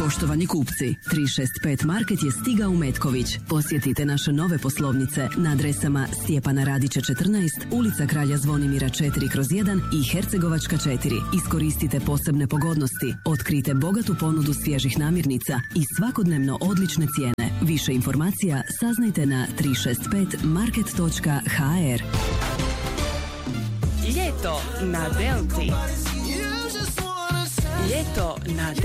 Poštovani kupci, 365 Market je stigao u Metković. Posjetite naše nove poslovnice na adresama Stjepana Radića 14, ulica Kralja Zvonimira 4/1 i Hercegovačka 4. Iskoristite posebne pogodnosti, otkrite bogatu ponudu svježih namirnica i svakodnevno odlične cijene. Više informacija saznajte na 365market.hr. Ljeto na Delti. Ljeto na